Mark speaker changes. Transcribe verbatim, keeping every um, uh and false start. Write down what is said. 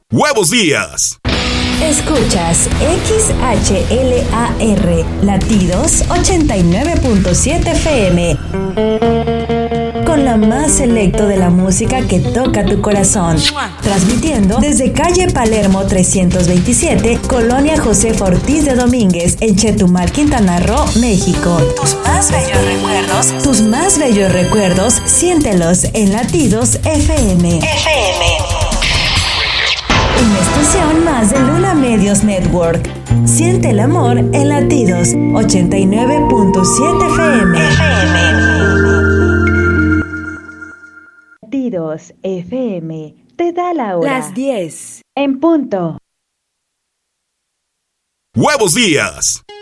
Speaker 1: Huevos Días.
Speaker 2: Escuchas X H L A R Latidos ochenta y nueve punto siete F M. Con la más selecto de la música que toca tu corazón. Transmitiendo desde calle Palermo trescientos veintisiete, Colonia Josefa Ortiz de Domínguez, en Chetumal, Quintana Roo, México. Tus más bellos recuerdos, tus más bellos recuerdos, siéntelos en Latidos F M. F M. Una estación más de Luna Medios Network. Siente el amor en Latidos ochenta y nueve punto siete F M. F M. Latidos F M te da la hora.
Speaker 3: Las diez.
Speaker 2: En punto.
Speaker 1: Huevos Días.